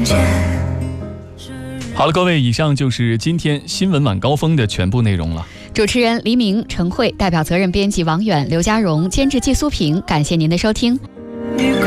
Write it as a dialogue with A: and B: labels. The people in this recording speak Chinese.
A: 好了，各位，以上就是今天新闻晚高峰的全部内容了。
B: 主持人黎明、陈慧，代表责任编辑王远、刘家荣，监制季苏平，感谢您的收听。